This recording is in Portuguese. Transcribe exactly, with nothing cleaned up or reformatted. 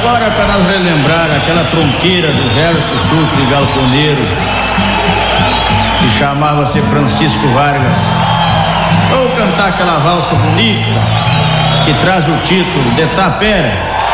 agora, para nós relembrar aquela tronqueira do velho chuchuque galponeiro que chamava-se Francisco Vargas, vou cantar aquela valsa bonita que traz o título de Tapera.